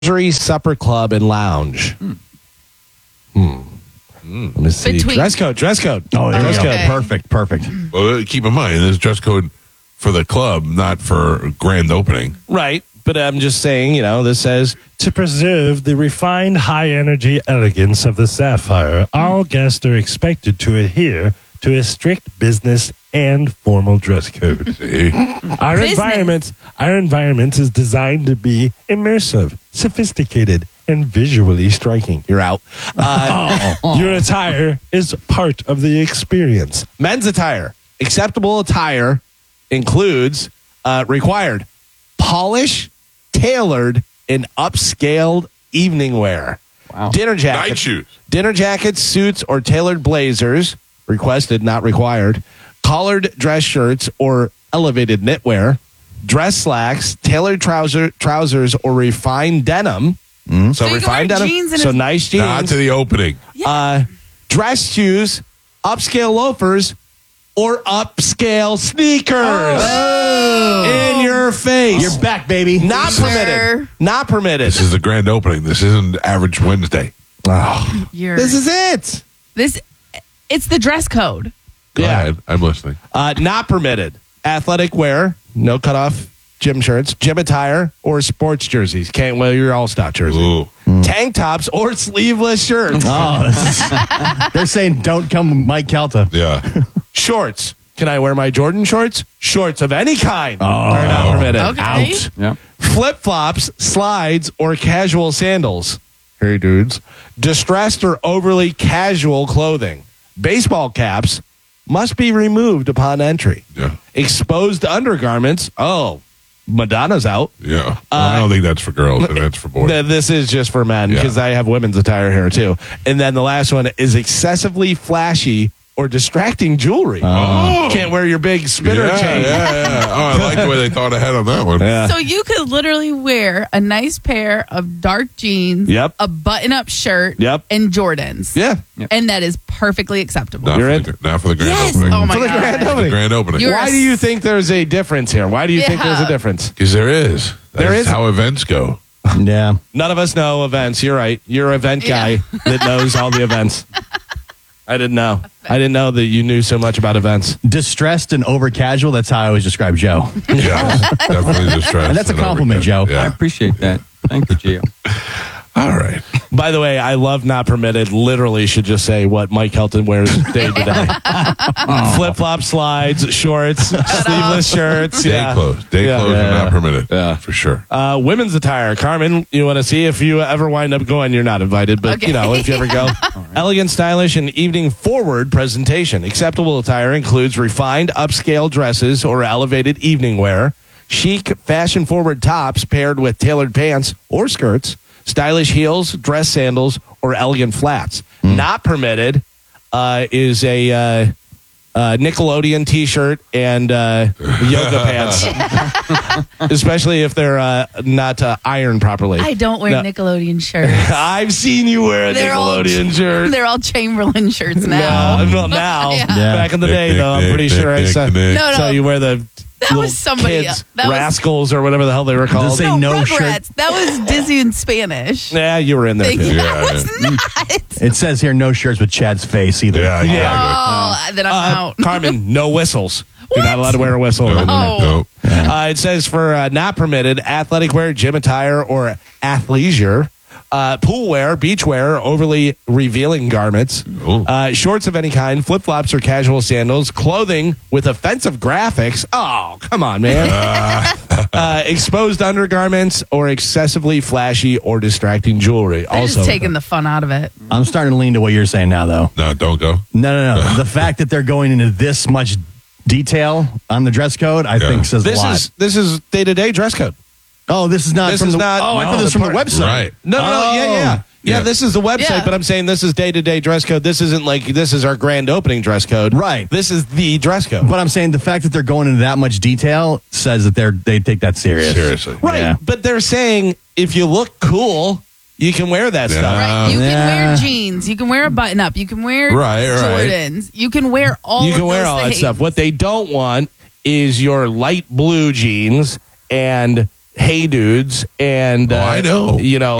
Supper Club and Lounge. Let me see. Between- Dress code. Oh, there Dress you go. code. Perfect. Well, keep in mind, there's dress code for the club, not for grand opening. Right. But I'm just saying, this says To preserve the refined high-energy elegance of the Sapphire, all guests are expected to adhere to a strict business and formal dress code. See? Our Business. environment is designed to be immersive, sophisticated, and visually striking. you're out. Your attire is part of the experience. Men's attire. Acceptable attire includes required polish, tailored, and upscaled evening wear. Wow. Dinner jackets. Night shoes. Dinner jackets, suits, or tailored blazers. Requested, not required. Collared dress shirts or elevated knitwear. Dress slacks, tailored trousers, or refined denim. So you can refined wear denim. jeans and So a- nice jeans. Not to the opening. Dress shoes, upscale loafers, or upscale sneakers. In your face. You're back, baby. Not Sure. permitted. Not permitted. This is the grand opening. This isn't average Wednesday. This is it. It's the dress code. Go ahead. I'm listening. Not permitted. Athletic wear, no cutoff gym shirts, gym attire, or sports jerseys. Can't wear your all-star jersey. Ooh. Tank tops or sleeveless shirts. They're saying don't come Mike Calta. Yeah. Shorts. Can I wear my Jordan shorts? Shorts of any kind are not permitted. Okay. Out. Yeah. Flip-flops, slides, or casual sandals. Hey, dudes. Distressed or overly casual clothing. Baseball caps must be removed upon entry. Yeah. Exposed undergarments. Oh, Madonna's out. Yeah. I don't think that's for girls. and That's for boys. This is just for men because I have women's attire here too. And then the last one is excessively flashy or distracting jewelry. Can't wear your big spinner chain. Yeah. Oh, I like the way they thought ahead on that one. So you could literally wear a nice pair of dark jeans, Yep. a button-up shirt, Yep. and Jordans. Yeah. And that is perfectly acceptable. Not, You're for the, not for the grand Yes. opening. Oh my For the God. grand The opening. grand opening. You're- Why do you think there's a difference here? Why do you think Yeah. there's a difference? Because there is. There That's is. how events go. Yeah. None of us know events. You're right. You're an event guy that knows all the events. I didn't know. I didn't know that you knew so much about events. Distressed and over casual. That's how I always describe Joe. Yeah. Definitely distressed. And that's a compliment, Joe. Yeah. I appreciate that. Thank you, Gio. All right. By the way, I love not permitted. Literally should just say what Mike Helton wears day to day. Flip-flop slides, shorts, sleeveless shirts. Day Yeah. clothes. Day Yeah. clothes Yeah. are not permitted. Yeah. For sure. Women's attire. Carmen, you want to see if you ever wind up going? You're not invited, but Okay. if you ever go. Elegant, stylish, and evening-forward presentation. Acceptable attire includes refined, upscale dresses or elevated evening wear, chic, fashion-forward tops paired with tailored pants or skirts, stylish heels, dress sandals, or elegant flats. Not permitted is a Nickelodeon T-shirt and yoga pants, especially if they're not ironed properly. I don't wear No. Nickelodeon shirts. I've seen you wear a They're all- Nickelodeon shirt. They're all Chamberlain shirts now. No, well, now. Yeah. Back in the day, though, I'm pretty sure I saw, No. saw you wear the That little was somebody kids, else. That was- rascals or whatever the hell they were called. say no Rugrats. shirt. That was Disney in Spanish. Yeah, you were in there too. Yeah, Yeah, I was not. It says here no shirts with Chad's face either. Yeah. Oh, then I'm out. Carmen, no whistles. You're not allowed to wear a whistle. No. It says for not permitted, athletic wear, gym attire, or athleisure, pool wear, beach wear, overly revealing garments, shorts of any kind, flip-flops or casual sandals, clothing with offensive graphics. Oh, come on, man. Exposed undergarments or excessively flashy or distracting jewelry. They're Also, just taking the fun out of it. I'm starting to lean to what you're saying now, though. No, don't go. No. The fact that they're going into this much detail on the dress code, I think says a lot. This is day-to-day dress code. Oh, this is not This from is the. not- oh, I no, thought this was the from the part- website. Right. No, yeah. Yeah. This is the website, Yeah. but I'm saying this is day-to-day dress code. This isn't like this is our grand opening dress code. Right. This is the dress code. But I'm saying the fact that they're going into that much detail says that they take that serious. Seriously. Right. Yeah. But they're saying if you look cool, you can wear that stuff. Right. You can Yeah. wear jeans. You can wear a button up. You can wear Right. Jordans. You can wear all You can of wear those all that things. stuff. What they don't want is your light blue jeans and Hey Dudes and I know. you know